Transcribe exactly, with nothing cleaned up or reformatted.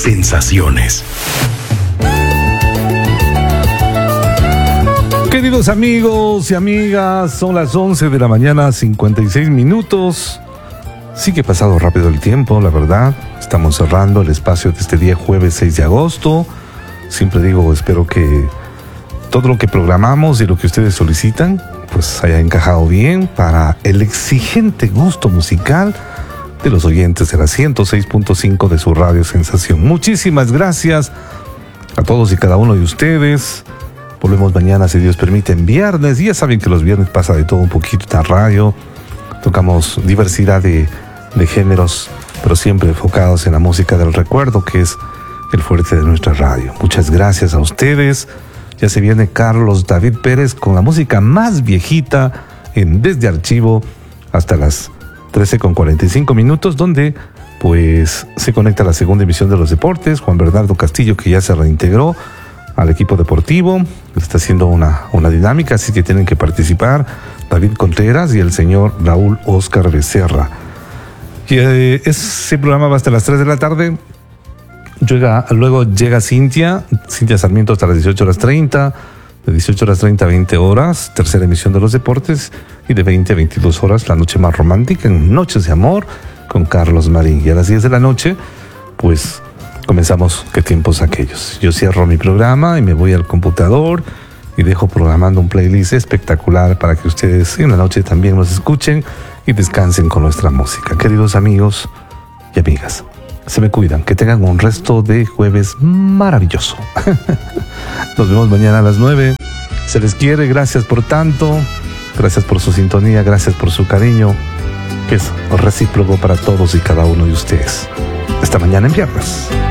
sensaciones. Queridos amigos y amigas, son las once de la mañana, cincuenta y seis minutos. Sí que ha pasado rápido el tiempo, la verdad. Estamos cerrando el espacio de este día, jueves seis de agosto. Siempre digo, espero que todo lo que programamos y lo que ustedes solicitan, pues haya encajado bien para el exigente gusto musical de los oyentes de la ciento seis punto cinco de su radio Sensación. Muchísimas gracias a todos y cada uno de ustedes. Volvemos mañana, si Dios permite, en viernes. Y ya saben que los viernes pasa de todo un poquito en la radio. Tocamos diversidad de, de géneros, pero siempre enfocados en la música del recuerdo, que es el fuerte de nuestra radio. Muchas gracias a ustedes. Ya se viene Carlos David Pérez con la música más viejita en Desde Archivo hasta las trece con cuarenta y cinco minutos, donde pues se conecta la segunda emisión de los deportes. Juan Bernardo Castillo, que ya se reintegró al equipo deportivo, está haciendo una, una dinámica, así que tienen que participar David Contreras y el señor Raúl Oscar Becerra. Y eh, ese programa va hasta las tres de la tarde. Llega, luego llega Cintia, Cintia Sarmiento hasta las dieciocho horas treinta, de dieciocho horas treinta a veinte horas, tercera emisión de los deportes, y de veinte a veintidós horas, la noche más romántica, en Noches de Amor, con Carlos Marín. Y a las diez de la noche, pues comenzamos Qué tiempos aquellos. Yo cierro mi programa y me voy al computador y dejo programando un playlist espectacular para que ustedes en la noche también nos escuchen y descansen con nuestra música. Queridos amigos y amigas, se me cuidan, que tengan un resto de jueves maravilloso. Nos vemos mañana a las nueve. Se les quiere, gracias por tanto, gracias por su sintonía, gracias por su cariño, que es recíproco para todos y cada uno de ustedes. Hasta mañana en viernes.